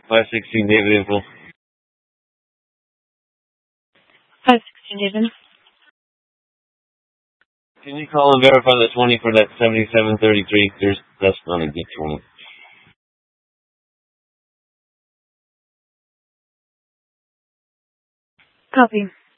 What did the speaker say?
516 David info. 516 David. Can you call and verify the 20 for that 7733? That's gonna get 20. Copy.